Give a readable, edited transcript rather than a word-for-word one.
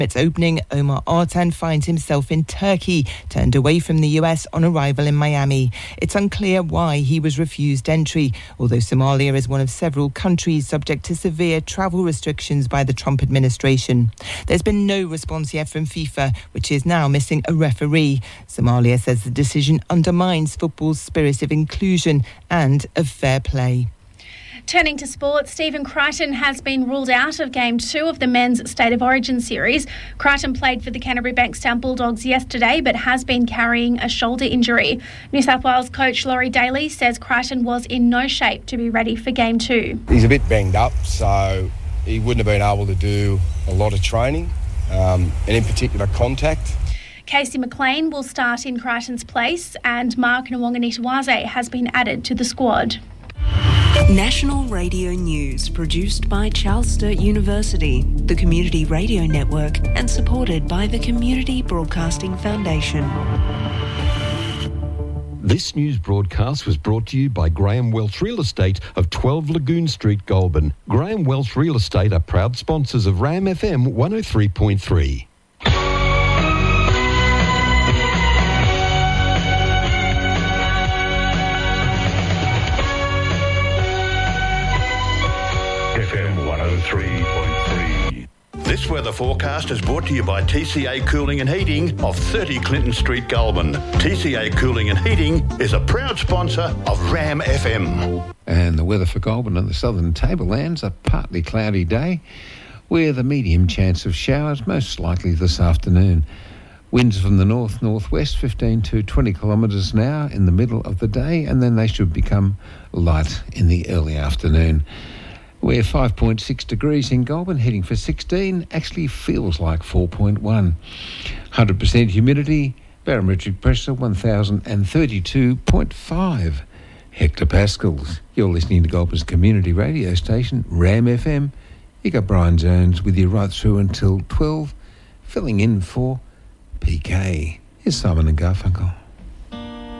Its opening, Omar Artan finds himself in Turkey, turned away from the US on arrival in Miami. It's unclear why he was refused entry, although Somalia is one of several countries subject to severe travel restrictions by the Trump administration. There's been no response yet from FIFA, which is now missing a referee. Somalia says the decision undermines football's spirit of inclusion and of fair play. Turning to sport, Stephen Crichton has been ruled out of Game 2 of the Men's State of Origin series. Crichton played for the Canterbury Bankstown Bulldogs yesterday but has been carrying a shoulder injury. New South Wales coach Laurie Daly says Crichton was in no shape to be ready for Game 2. He's a bit banged up, so he wouldn't have been able to do a lot of training, and in particular contact. Casey McLean will start in Crichton's place and Mark Nwanganitawaze has been added to the squad. National Radio News, produced by Charles Sturt University, the Community Radio Network, and supported by the Community Broadcasting Foundation. This news broadcast was brought to you by Graham Welch Real Estate of 12 Lagoon Street, Goulburn. Graham Welch Real Estate are proud sponsors of RAM FM 103.3. This weather forecast is brought to you by TCA Cooling and Heating of 30 Clinton Street, Goulburn. TCA Cooling and Heating is a proud sponsor of RAM FM. And the weather for Goulburn and the southern tablelands, a partly cloudy day with a medium chance of showers, most likely this afternoon. Winds from the north-northwest, 15 to 20 kilometres an hour in the middle of the day, and then they should become light in the early afternoon. We're 5.6 degrees in Goulburn, heading for 16. Actually feels like 4.1. 100% humidity, barometric pressure 1,032.5 hectopascals. You're listening to Goulburn's community radio station, RAM FM. You got Brian Jones with you right through until 12, filling in for PK. Here's Simon and Garfunkel.